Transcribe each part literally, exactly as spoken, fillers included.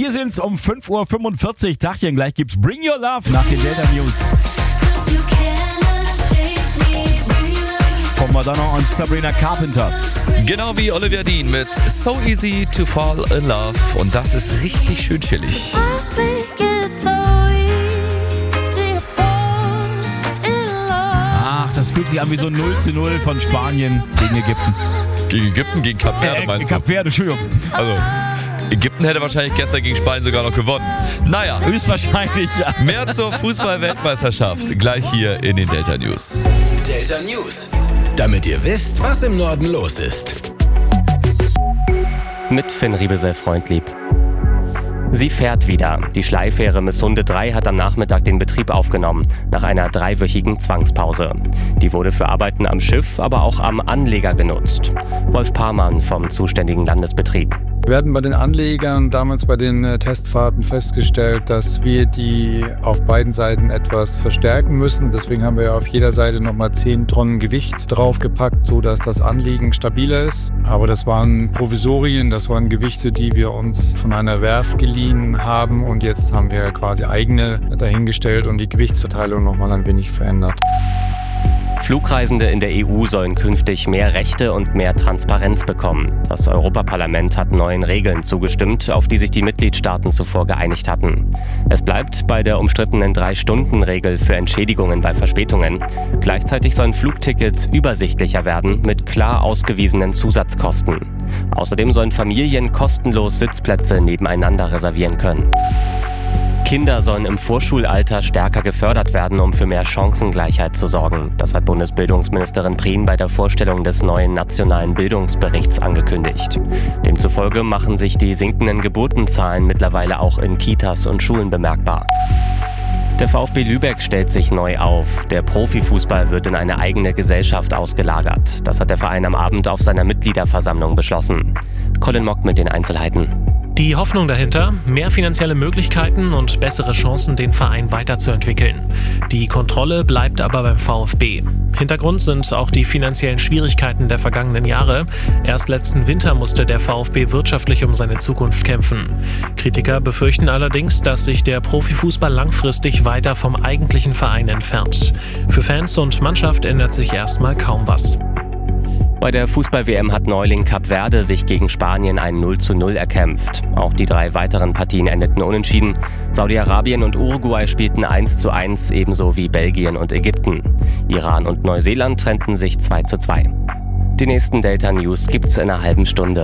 Wir sind's um fünf Uhr fünfundvierzig. Tachchen, gleich gibt's Bring Your Love nach den Delta News. Von Madonna und Sabrina Carpenter. Genau wie Olivia Dean mit So Easy to Fall in Love. Und das ist richtig schön chillig. Ach, das fühlt sich an wie so null zu null von Spanien gegen Ägypten. Gegen Ägypten, gegen Kap Verde, Äh, meinst Kap du? Verde, Entschuldigung. Also, Ägypten hätte wahrscheinlich gestern gegen Spanien sogar noch gewonnen. Naja, Höchstwahrscheinlich, ja. mehr zur Fußball-Weltmeisterschaft gleich hier in den Delta News. Delta News, damit ihr wisst, was im Norden los ist. Mit Finn Riebesell-Freundlieb. Sie fährt wieder. Die Schleifähre Missunde drei hat am Nachmittag den Betrieb aufgenommen, nach einer dreiwöchigen Zwangspause. Die wurde für Arbeiten am Schiff, aber auch am Anleger genutzt. Wolf Parmann vom zuständigen Landesbetrieb. Wir hatten bei den Anlegern damals bei den äh, Testfahrten festgestellt, dass wir die auf beiden Seiten etwas verstärken müssen. Deswegen haben wir auf jeder Seite nochmal zehn Tonnen Gewicht draufgepackt, sodass das Anliegen stabiler ist. Aber das waren Provisorien, das waren Gewichte, die wir uns von einer Werft geliehen haben. Und jetzt haben wir quasi eigene dahingestellt und die Gewichtsverteilung nochmal ein wenig verändert. Flugreisende in der E U sollen künftig mehr Rechte und mehr Transparenz bekommen. Das Europaparlament hat neuen Regeln zugestimmt, auf die sich die Mitgliedstaaten zuvor geeinigt hatten. Es bleibt bei der umstrittenen Drei-Stunden-Regel für Entschädigungen bei Verspätungen. Gleichzeitig sollen Flugtickets übersichtlicher werden mit klar ausgewiesenen Zusatzkosten. Außerdem sollen Familien kostenlos Sitzplätze nebeneinander reservieren können. Kinder sollen im Vorschulalter stärker gefördert werden, um für mehr Chancengleichheit zu sorgen. Das hat Bundesbildungsministerin Prien bei der Vorstellung des neuen nationalen Bildungsberichts angekündigt. Demzufolge machen sich die sinkenden Geburtenzahlen mittlerweile auch in Kitas und Schulen bemerkbar. Der VfB Lübeck stellt sich neu auf. Der Profifußball wird in eine eigene Gesellschaft ausgelagert. Das hat der Verein am Abend auf seiner Mitgliederversammlung beschlossen. Colin Mock mit den Einzelheiten. Die Hoffnung dahinter, mehr finanzielle Möglichkeiten und bessere Chancen, den Verein weiterzuentwickeln. Die Kontrolle bleibt aber beim VfB. Hintergrund sind auch die finanziellen Schwierigkeiten der vergangenen Jahre. Erst letzten Winter musste der VfB wirtschaftlich um seine Zukunft kämpfen. Kritiker befürchten allerdings, dass sich der Profifußball langfristig weiter vom eigentlichen Verein entfernt. Für Fans und Mannschaft ändert sich erstmal kaum was. Bei der Fußball-W M hat Neuling Kap Verde sich gegen Spanien ein null zu null erkämpft. Auch die drei weiteren Partien endeten unentschieden. Saudi-Arabien und Uruguay spielten eins zu eins, ebenso wie Belgien und Ägypten. Iran und Neuseeland trennten sich zwei zu zwei. Die nächsten Delta News gibt's in einer halben Stunde.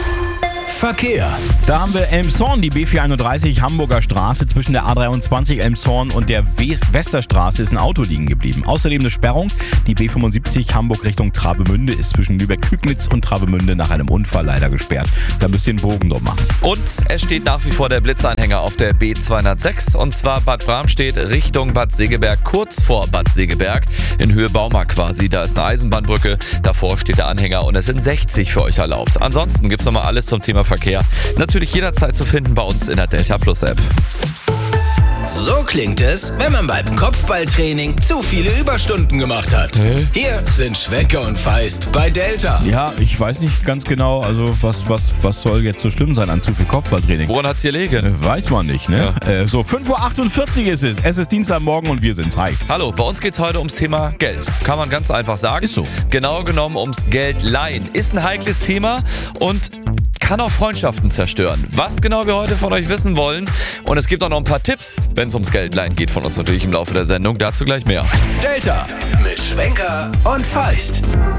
Verkehr. Da haben wir Elmshorn, die B vierhunderteinunddreißig Hamburger Straße. Zwischen der A dreiundzwanzig Elmshorn und der Westerstraße ist ein Auto liegen geblieben. Außerdem eine Sperrung. Die B fünfundsiebzig Hamburg Richtung Travemünde ist zwischen Lübeck-Kügnitz und Travemünde nach einem Unfall leider gesperrt. Da müsst ihr einen Bogen drum machen. Und es steht nach wie vor der Blitzanhänger auf der B zweihundertsechs. Und zwar Bad Bramstedt Richtung Bad Segeberg, kurz vor Bad Segeberg. In Höhe Baumarkt quasi. Da ist eine Eisenbahnbrücke. Davor steht der Anhänger und es sind sechzig für euch erlaubt. Ansonsten gibt's nochmal alles zum Thema Verkehr. Natürlich jederzeit zu finden bei uns in der Delta Plus App. So klingt es, wenn man beim Kopfballtraining zu viele Überstunden gemacht hat. Hä? Hier sind Schwenker und Feist bei Delta. Ja, ich weiß nicht ganz genau, also was, was, was soll jetzt so schlimm sein an zu viel Kopfballtraining? Woran hat's hier liegen? Äh, Weiß man nicht, ne? Ja. Äh, so, fünf Uhr achtundvierzig ist es. Es ist Dienstagmorgen und wir sind's. Hi. Hallo, bei uns geht's heute ums Thema Geld. Kann man ganz einfach sagen. Ist so. Genau genommen ums Geld leihen. Ist ein heikles Thema und kann auch Freundschaften zerstören. Was genau wir heute von euch wissen wollen. Und es gibt auch noch ein paar Tipps, wenn es ums Geldleihen geht, von uns natürlich im Laufe der Sendung. Dazu gleich mehr. Delta mit Schwenker und Feist.